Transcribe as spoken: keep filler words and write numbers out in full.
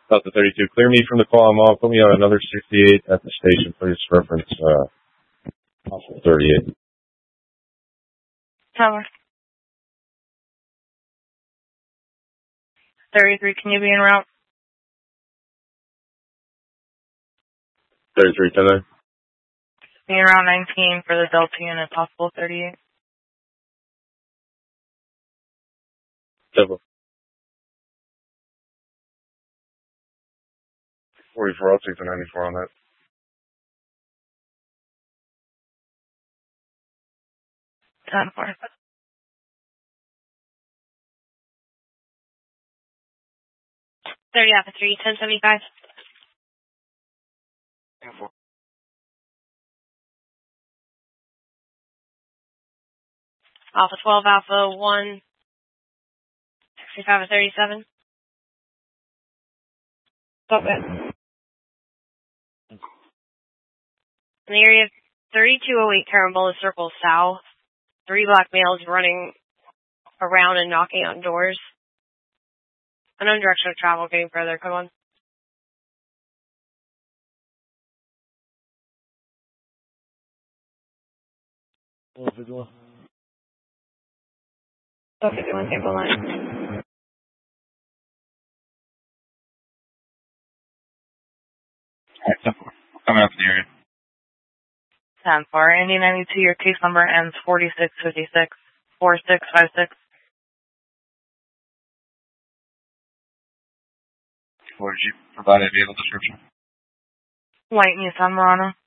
Delta thirty-two, clear me from the call. I'm off. Put me on another sixty-eight at the station. Please reference uh, possible thirty-eight. Tower. thirty-three, can you be en route? thirty-three, ten there. Be en route nineteen for the Delta unit, possible thirty-eight. Temple. forty-four, I'll take the ninety-four on that. ten four. thirty Alpha three, ten seventy-five. ten four. Alpha twelve, Alpha one, sixty-five and thirty-seven. Stop it. In the area of thirty-two oh eight Carambola Circle South, three black males running around and knocking on doors. Unknown direction of travel, getting further. Come on. What was it doing? Okay, one sample line. Coming out to the area. ten four. Indy ninety-two, your case number ends forty-six fifty-six. four six five six. Or did you provide a vehicle description? White Nissan Murano.